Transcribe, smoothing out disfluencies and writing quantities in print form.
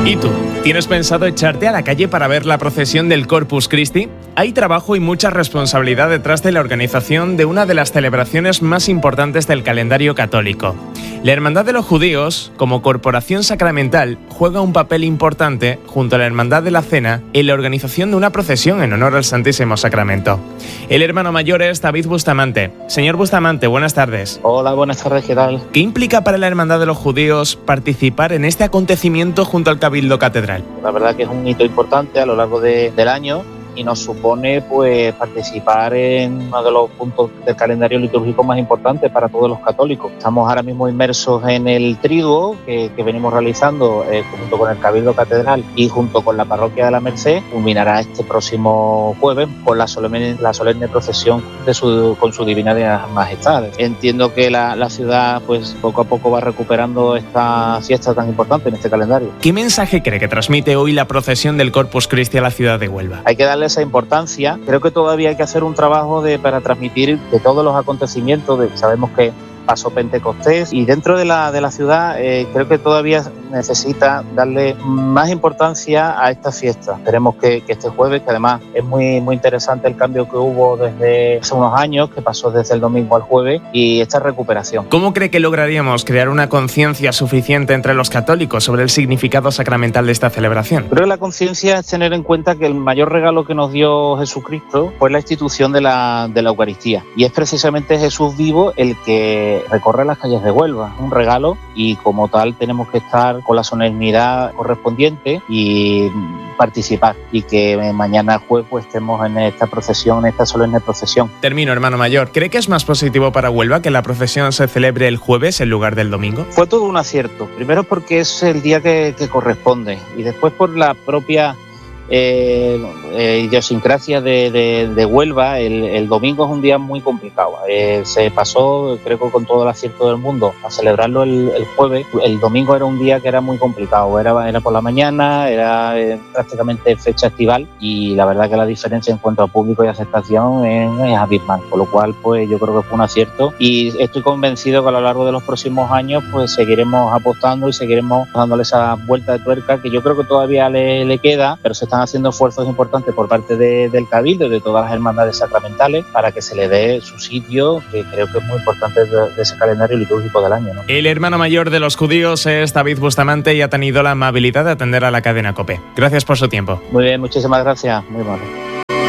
¿Y tú? ¿Tienes pensado echarte a la calle para ver la procesión del Corpus Christi? Hay trabajo y mucha responsabilidad detrás de la organización de una de las celebraciones más importantes del calendario católico. La Hermandad de los Judíos, como corporación sacramental, juega un papel importante junto a la Hermandad de la Cena en la organización de una procesión en honor al Santísimo Sacramento. El hermano mayor es David Bustamante. Señor Bustamante, buenas tardes. Hola, buenas tardes, ¿qué tal? ¿Qué implica para la Hermandad de los Judíos participar en este acontecimiento junto al Cabildo Catedral? La verdad que es un hito importante a lo largo del año y nos supone pues participar en uno de los puntos del calendario litúrgico más importantes para todos los católicos. Estamos ahora mismo inmersos en el triduo que venimos realizando junto con el Cabildo Catedral y junto con la Parroquia de la Merced. Culminará este próximo jueves con la solemne procesión con su Divina Majestad. Entiendo que la ciudad pues poco a poco va recuperando esta fiesta tan importante en este calendario. ¿Qué mensaje cree que transmite hoy la procesión del Corpus Christi a la ciudad de Huelva? Hay que darle esa importancia. Creo que todavía hay que hacer un trabajo para transmitir de todos los acontecimientos. Sabemos que pasó Pentecostés y dentro de la ciudad creo que todavía necesita darle más importancia a esta fiesta. Esperemos que este jueves, que además es muy interesante el cambio que hubo desde hace unos años, que pasó desde el domingo al jueves, y esta recuperación. ¿Cómo cree que lograríamos crear una conciencia suficiente entre los católicos sobre el significado sacramental de esta celebración? Creo que la conciencia es tener en cuenta que el mayor regalo que nos dio Jesucristo fue la institución de la Eucaristía, y es precisamente Jesús vivo el que recorre las calles de Huelva. Un regalo, y como tal tenemos que estar con la solemnidad correspondiente y participar, y que mañana jueves pues estemos en esta procesión, en esta solemne procesión. Termino, hermano mayor. ¿Cree que es más positivo para Huelva que la procesión se celebre el jueves en lugar del domingo? Fue todo un acierto. Primero porque es el día que corresponde, y después por la propia idiosincrasia de Huelva. El domingo es un día muy complicado. Se pasó, creo que con todo el acierto del mundo, a celebrarlo el jueves. El domingo era un día que era muy complicado. Era por la mañana, era prácticamente fecha estival, y la verdad que la diferencia en cuanto a público y aceptación es abismal. Por lo cual, pues yo creo que fue un acierto, y estoy convencido que a lo largo de los próximos años pues seguiremos apostando y seguiremos dándole esa vuelta de tuerca que yo creo que todavía le queda, pero se están haciendo esfuerzos importantes por parte del Cabildo y de todas las hermandades sacramentales para que se le dé su sitio, que creo que es muy importante de ese calendario litúrgico del año, ¿no? El hermano mayor de los judíos es David Bustamante y ha tenido la amabilidad de atender a la cadena COPE. Gracias por su tiempo. Muy bien, muchísimas gracias. Muy amable.